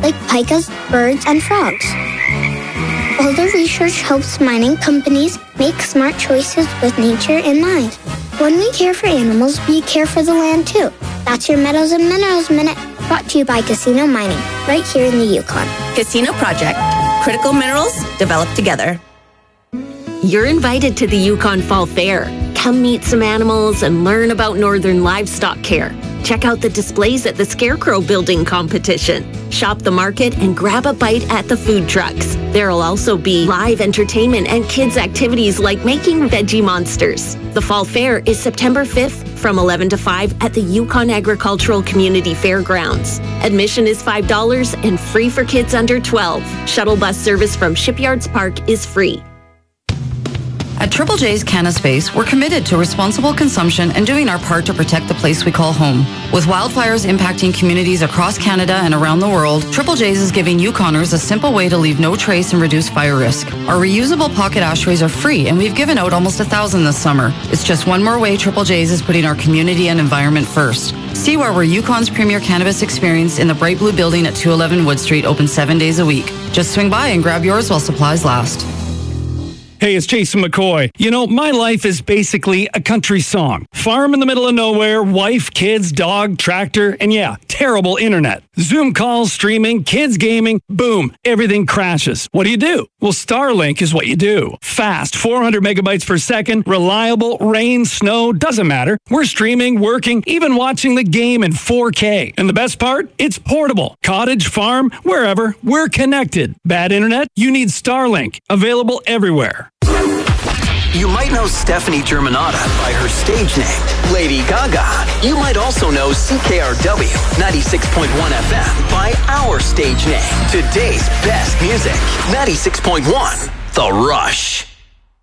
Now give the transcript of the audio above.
like pikas, birds, and frogs. All the research helps mining companies make smart choices with nature in mind. When we care for animals, we care for the land too. That's your Metals and Minerals Minute, brought to you by Casino Mining, right here in the Yukon. Casino Project. Critical minerals developed together. You're invited to the Yukon Fall Fair. Come meet some animals and learn about northern livestock care. Check out the displays at the Scarecrow Building competition. Shop the market and grab a bite at the food trucks. There'll also be live entertainment and kids' activities like making veggie monsters. The Fall Fair is September 5th from 11 to 5 at the Yukon Agricultural Community Fairgrounds. Admission is $5 and free for kids under 12. Shuttle bus service from Shipyards Park is free. At Triple J's CannaSpace, we're committed to responsible consumption and doing our part to protect the place we call home. With wildfires impacting communities across Canada and around the world, Triple J's is giving Yukoners a simple way to leave no trace and reduce fire risk. Our reusable pocket ashtrays are free, and we've given out almost 1,000 this summer. It's just one more way Triple J's is putting our community and environment first. See why we're Yukon's premier cannabis experience in the Bright Blue Building at 211 Wood Street, open 7 days a week. Just swing by and grab yours while supplies last. Hey, it's Jason McCoy. You know, my life is basically a country song. Farm in the middle of nowhere, wife, kids, dog, tractor, and yeah, terrible internet. Zoom calls, streaming, kids gaming, boom, everything crashes. What do? Well, Starlink is what you do. Fast, 400 megabytes per second, reliable, rain, snow, doesn't matter. We're streaming, working, even watching the game in 4K. And the best part? It's portable. Cottage, farm, wherever, we're connected. Bad internet? You need Starlink. Available everywhere. You might know Stephanie Germanotta by her stage name, Lady Gaga. You might also know CKRW 96.1 FM by our stage name. Today's best music, 96.1, The Rush.